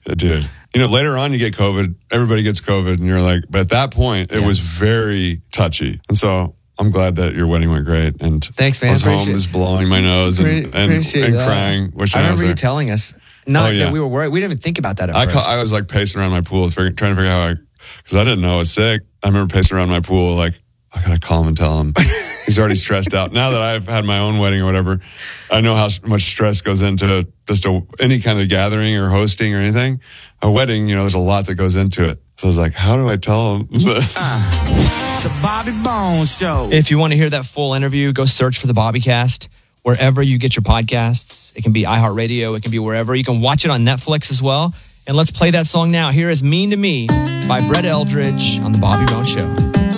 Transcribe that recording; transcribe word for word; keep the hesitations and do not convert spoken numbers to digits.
Dude. You know, later on you get COVID. Everybody gets COVID, and you're like, but at that point, it yeah. was very touchy. And so I'm glad that your wedding went great. And thanks, man. I was appreciate home, just blowing my nose and, and, and crying. I remember you telling us. Not oh, yeah. that we were worried. We didn't even think about that at I, first. I was like pacing around my pool, figuring, trying to figure out how I, because I didn't know I was sick. I remember pacing around my pool, like, I gotta call him and tell him. He's already stressed out. Now that I've had my own wedding or whatever, I know how much stress goes into just a, any kind of gathering or hosting or anything. A wedding, you know, there's a lot that goes into it. So I was like, how do I tell him this? Uh, the Bobby Bones Show. If you want to hear that full interview, go search for the Bobbycast wherever you get your podcasts. It can be iHeartRadio. It can be wherever. You can watch it on Netflix as well. And let's play that song now. Here is Mean to Me by Brett Eldridge on the Bobby Bones Show.